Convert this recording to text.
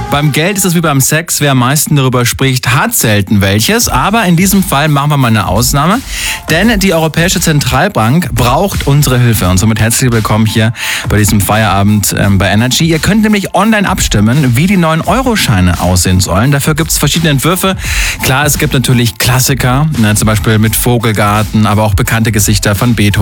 Beim Geld ist es wie beim Sex. Wer am meisten darüber spricht, hat selten welches. Aber in diesem Fall machen wir mal eine Ausnahme. Denn die Europäische Zentralbank braucht unsere Hilfe. Und somit herzlich willkommen hier bei diesem Feierabend bei Energy. Ihr könnt nämlich online abstimmen, wie die neuen Euroscheine aussehen sollen. Dafür gibt es verschiedene Entwürfe. Klar, es gibt natürlich Klassiker, zum Beispiel mit Vogelgarten, aber auch bekannte Gesichter von Beethoven.